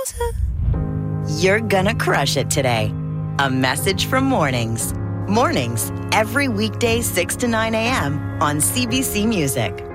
You're gonna crush it today. A message from Mornings. Mornings, every weekday 6 to 9 a.m. on CBC Music.